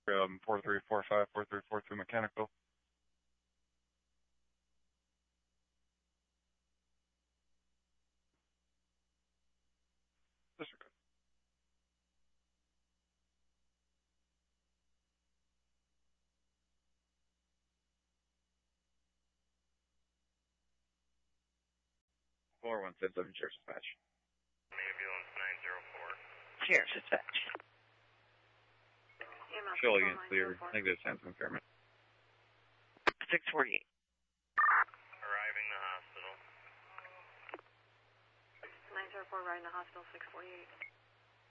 4345, 4342 mechanical. Disregard. Four one six seven Sheriff's Dispatch. Ambulance 904. Sheriff's Dispatch. Show against clear. Negative sense of impairment. 648. Arriving the hospital. 904, right in the hospital, 648.